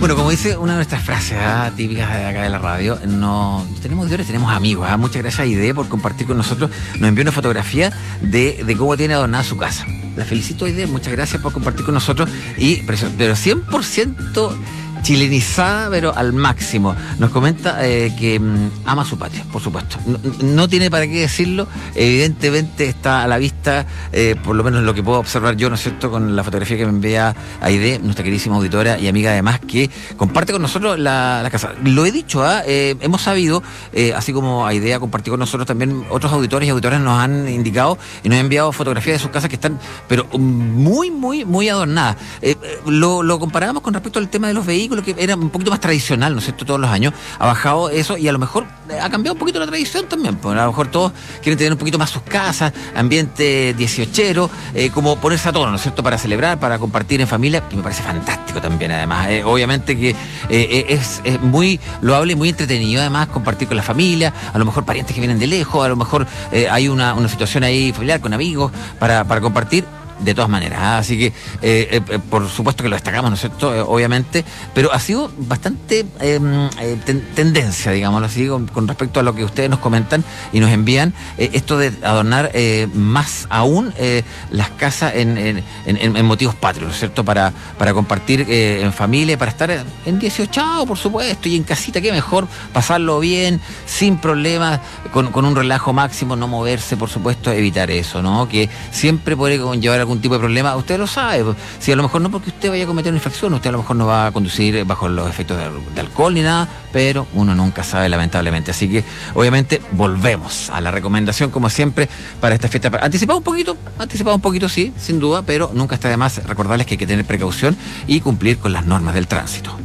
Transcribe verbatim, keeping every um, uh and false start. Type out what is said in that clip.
Bueno, como dice una de nuestras frases ¿ah? típicas de acá de la radio, no tenemos auditores, tenemos amigos. ¿ah? Muchas gracias a Aide por compartir con nosotros. Nos envió una fotografía de, de cómo tiene adornada su casa. La felicito, Aide, muchas gracias por compartir con nosotros. Y, pero, pero cien por ciento chilenizada, pero al máximo. Nos comenta eh, que mm, ama su patio, por supuesto. No, no tiene para qué decirlo. Evidentemente está a la vista, eh, por lo menos lo que puedo observar yo, ¿no es cierto?, con la fotografía que me envía Aide, nuestra queridísima auditora y amiga además, que comparte con nosotros la, la casa. Lo he dicho, ¿eh? Eh, hemos sabido, eh, así como Aide ha compartido con nosotros, también otros auditores y auditoras nos han indicado y nos han enviado fotografías de sus casas que están, pero muy, muy, muy adornadas. Eh, lo, lo comparábamos con respecto al tema de los vehículos, que era un poquito más tradicional, ¿no es cierto?, todos los años. Ha bajado eso y a lo mejor ha cambiado un poquito la tradición también. Pues a lo mejor todos quieren tener un poquito más sus casas, ambiente dieciochero, eh, como ponerse a tono, ¿no es cierto?, para celebrar, para compartir en familia, que me parece fantástico también, además. Eh, obviamente que eh, es, es muy loable y muy entretenido, además, compartir con la familia, a lo mejor parientes que vienen de lejos, a lo mejor eh, hay una, una situación ahí familiar con amigos para, para compartir. De todas maneras, ¿ah? Así que eh, eh, por supuesto que lo destacamos, ¿no es cierto?, eh, obviamente, pero ha sido bastante eh, eh, ten, tendencia, digámoslo así, con, con respecto a lo que ustedes nos comentan y nos envían, eh, esto de adornar eh, más aún eh, las casas en, en, en, en motivos patrios, ¿no es cierto?, para, para compartir eh, en familia, para estar en dieciochavo, por supuesto, y en casita, qué mejor, pasarlo bien, sin problemas, con, con un relajo máximo, no moverse, por supuesto, evitar eso, ¿no?, que siempre puede conllevar algún tipo de problema. Usted lo sabe, si a lo mejor no porque usted vaya a cometer una infracción, usted a lo mejor no va a conducir bajo los efectos de, de alcohol ni nada, pero uno nunca sabe, lamentablemente. Así que obviamente volvemos a la recomendación, como siempre, para esta fiesta. Anticipado un poquito, anticipado un poquito, sí, sin duda, pero nunca está de más recordarles que hay que tener precaución y cumplir con las normas del tránsito.